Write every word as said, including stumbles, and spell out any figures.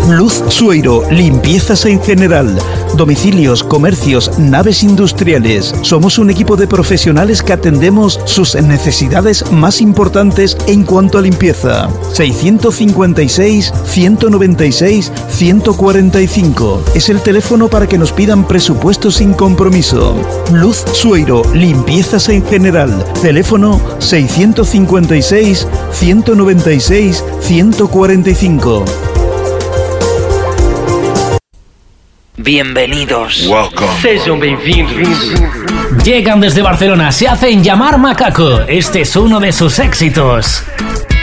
Luz Sueiro, limpiezas en general. Domicilios, comercios, naves industriales. Somos un equipo de profesionales que atendemos sus necesidades más importantes en cuanto a limpieza. seiscientos cincuenta y seis, ciento noventa y seis, ciento cuarenta y cinco. Es el teléfono para que nos pidan presupuestos sin compromiso. Luz Sueiro, limpiezas en general. Teléfono seiscientos cincuenta y seis, ciento noventa y seis, ciento cuarenta y cinco. Bienvenidos. Welcome. Sejam bem-vindos. Llegan desde Barcelona, se hacen llamar Macaco. Este es uno de sus éxitos.